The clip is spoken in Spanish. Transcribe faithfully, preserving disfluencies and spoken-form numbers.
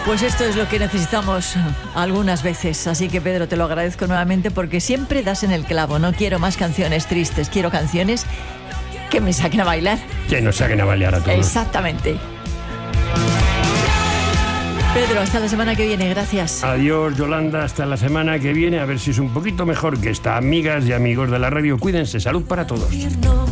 Pues esto es lo que necesitamos algunas veces. Así que, Pedro, te lo agradezco nuevamente porque siempre das en el clavo. No quiero más canciones tristes, quiero canciones que me saquen a bailar. Que nos saquen a bailar a todos. Exactamente. Pedro, hasta la semana que viene, gracias. Adiós, Yolanda, hasta la semana que viene, a ver si es un poquito mejor que esta. Amigas y amigos de la radio, cuídense, salud para todos.